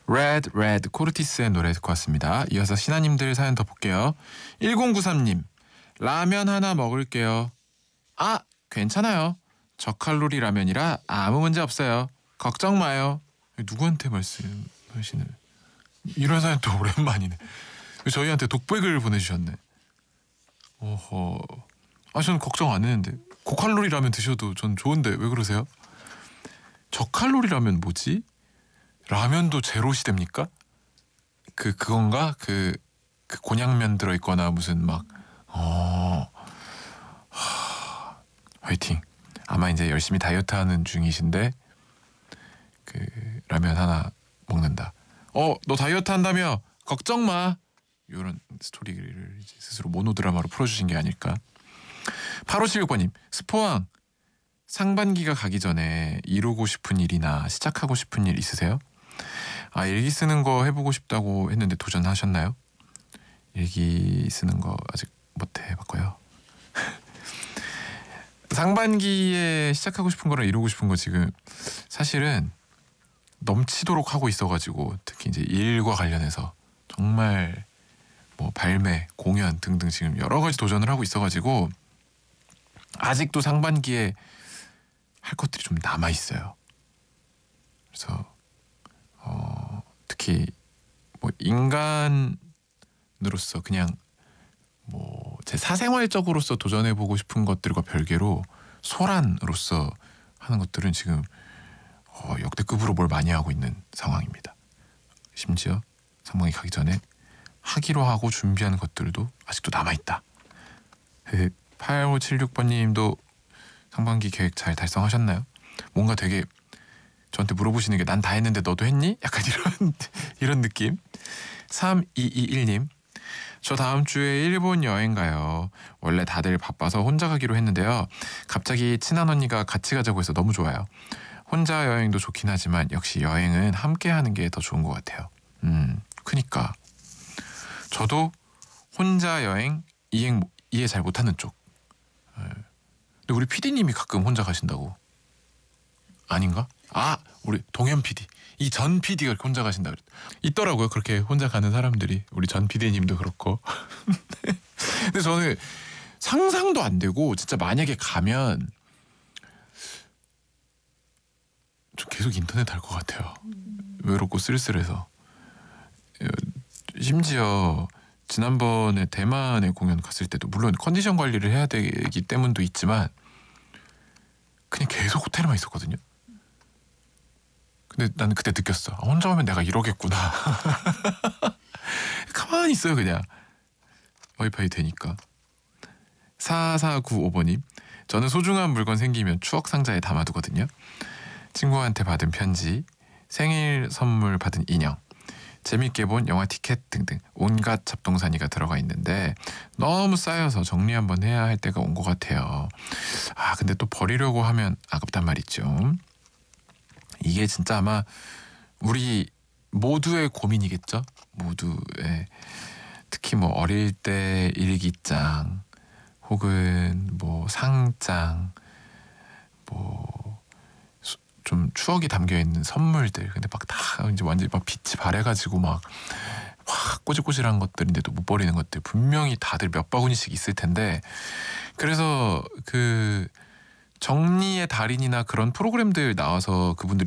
Red Red 코르티스의 노래 듣고 왔습니다. 이어서 신하님들 사연 더 볼게요. 1093님 라면 하나 먹을게요. 아 괜찮아요. 저칼로리 라면이라 아무 문제 없어요. 걱정 마요. 누구한테 말씀하시는 이런 사연 또 오랜만이네. 저희한테 독백을 보내주셨네. 어허. 아 저는 걱정 안 했는데 고칼로리 라면 드셔도 전 좋은데 왜 그러세요? 저칼로리 라면 뭐지? 라면도 제로 시대입니까? 그건가? 그 곤약면 들어있거나 무슨 막 화이팅. 아마 이제 열심히 다이어트 하는 중이신데 그 라면 하나 먹는다. 너 다이어트 한다며? 걱정 마. 이런 스토리를 이제 스스로 모노드라마로 풀어주신 게 아닐까. 8576번님 스포왕 상반기가 가기 전에 이루고 싶은 일이나 시작하고 싶은 일 있으세요? 아 일기 쓰는 거 해보고 싶다고 했는데 도전하셨나요? 일기 쓰는 거 아직 못 해봤고요. 상반기에 시작하고 싶은 거랑 이루고 싶은 거 지금 사실은 넘치도록 하고 있어가지고 특히 이제 일과 관련해서 정말 뭐 발매, 공연 등등 지금 여러 가지 도전을 하고 있어가지고 아직도 상반기에 할 것들이 좀 남아 있어요. 그래서 특히 뭐 인간으로서 그냥 뭐 제 사생활적으로서 도전해보고 싶은 것들과 별개로 소란으로서 하는 것들은 지금 역대급으로 뭘 많이 하고 있는 상황입니다. 심지어 상반기 가기 전에 하기로 하고 준비하는 것들도 아직도 남아있다. 8576번님도 상반기 계획 잘 달성하셨나요? 뭔가 되게 저한테 물어보시는 게 난 다 했는데 너도 했니? 약간 이런 느낌. 3221님 저 다음 주에 일본 여행 가요. 원래 다들 바빠서 혼자 가기로 했는데요. 갑자기 친한 언니가 같이 가자고 해서 너무 좋아요. 혼자 여행도 좋긴 하지만 역시 여행은 함께 하는 게 더 좋은 것 같아요. 그니까 저도 혼자 여행 이해 잘 못하는 쪽. 근데 우리 PD님이 가끔 혼자 가신다고. 아닌가? 아 우리 동현 PD 이 전 PD가 혼자 가신다 그랬. 있더라고요 그렇게 혼자 가는 사람들이. 우리 전 PD님도 그렇고. 근데 저는 상상도 안 되고 진짜 만약에 가면 좀 계속 인터넷 할 것 같아요. 외롭고 쓸쓸해서. 심지어 지난번에 대만에 공연 갔을 때도 물론 컨디션 관리를 해야 되기 때문도 있지만 그냥 계속 호텔에만 있었거든요. 근데 나는 그때 느꼈어. 혼자 오면 내가 이러겠구나. 가만히 있어요 그냥. 와이파이 되니까. 4495번님 저는 소중한 물건 생기면 추억 상자에 담아두거든요. 친구한테 받은 편지, 생일 선물 받은 인형, 재밌게 본 영화 티켓 등등 온갖 잡동사니가 들어가 있는데 너무 쌓여서 정리 한번 해야 할 때가 온 것 같아요. 아 근데 또 버리려고 하면 아깝단 말이죠. 이게 진짜 아마 우리 모두의 고민이겠죠. 모두의. 특히 뭐 어릴 때 일기장 혹은 뭐 상장 뭐 좀 추억이 담겨 있는 선물들. 근데 막 다 이제 완전히 막 빛이 발해가지고 막 확 꼬질꼬질한 것들인데도 못 버리는 것들 분명히 다들 몇 바구니씩 있을 텐데 그래서 그 정리의 달인이나 그런 프로그램들 나와서 그분들이